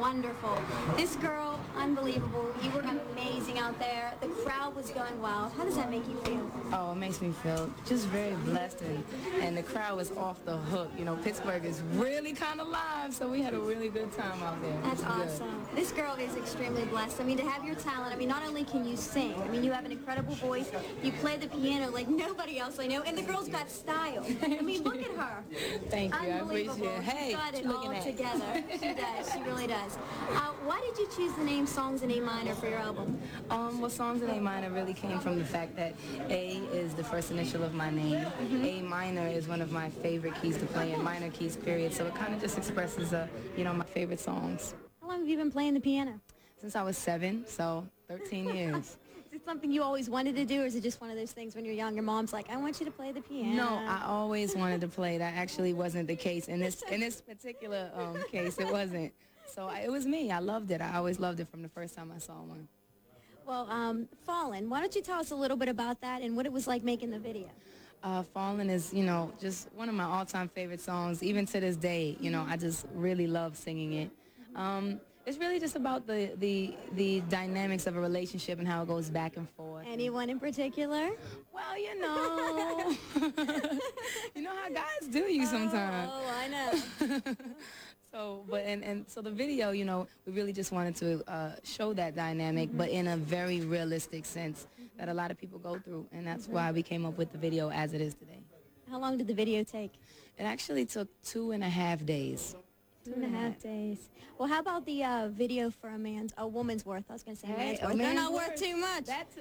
wonderful. This girl, unbelievable. You were amazing out there. The crowd was going wild. How does that make you feel? Oh, it makes me feel just very blessed, and the crowd was off the hook. You know, Pittsburgh is really kind of live, so we had a really good time out there. That's awesome. This girl is extremely blessed. I mean, to have your talent, I mean, not only can you sing, I mean, you have an incredible voice. You play the piano like nobody else I know, and the girl's got style. I mean, look at her. Thank you. I appreciate it. Hey, she's got it all together. She does. She really does. Why did you choose the name Songs in A Minor for your album? Well, Songs in A Minor really came from the fact that A is the first initial of my name. A minor is one of my favorite keys to play in, minor keys, period. So it kind of just expresses, my favorite songs. How long have you been playing the piano? Since I was 7, so 13 years. Is it something you always wanted to do, or is it just one of those things when you're young, your mom's like, I want you to play the piano? No, I always wanted to play. That actually wasn't the case. In this particular case, it wasn't. So it was me. I loved it. I always loved it from the first time I saw one. Well, Fallen, why don't you tell us a little bit about that and what it was like making the video? Fallen is, just one of my all-time favorite songs. Even to this day, I just really love singing it. It's really just about the dynamics of a relationship and how it goes back and forth. Anyone in particular? Well, you know how guys do you sometimes. Oh, I know. So the video, we really just wanted to show that dynamic, but in a very realistic sense that a lot of people go through, and that's why we came up with the video as it is today. How long did the video take? It actually took 2.5 days. 2.5 days. Well, how about the video for a woman's worth? I was going to say man's worth. They're not worth too much. That's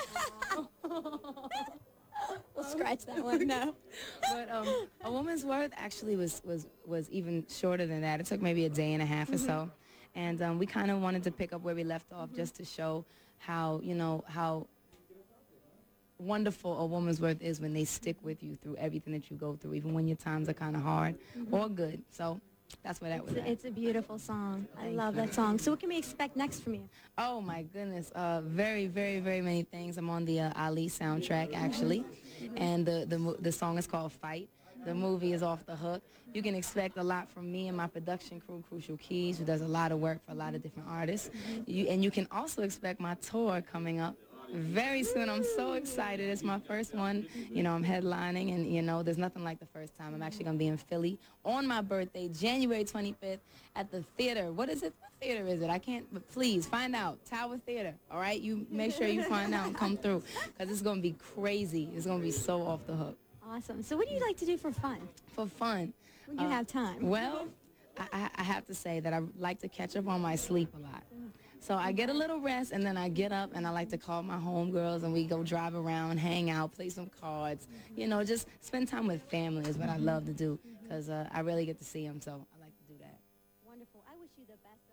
We'll scratch that one. No. But A Woman's Worth actually was even shorter than that. It took maybe a day and a half or so. And we kind of wanted to pick up where we left off just to show how, how wonderful a woman's worth is when they stick with you through everything that you go through, even when your times are kind of hard or good. So that's where that was at. It's a beautiful song. I love that song. So what can we expect next from you? Oh, my goodness. Very, very, very many things. I'm on the Ali soundtrack, actually. And the song is called Fight. The movie is off the hook. You can expect a lot from me and my production crew, Crucial Keys, who does a lot of work for a lot of different artists. And you can also expect my tour coming up very soon. I'm so excited. It's my first one. I'm headlining, and, there's nothing like the first time. I'm actually going to be in Philly on my birthday, January 25th, at the theater. What is it? What theater is it? I can't, but please find out. Tower Theater, all right? You make sure you find out and come through, because it's going to be crazy. It's going to be so off the hook. Awesome. So what do you like to do for fun? For fun? When you have time. Well, I have to say that I like to catch up on my sleep a lot. So I get a little rest, and then I get up, and I like to call my homegirls, and we go drive around, hang out, play some cards. Just spend time with family is what I love to do, because I really get to see them, so I like to do that. Wonderful. I wish you the best.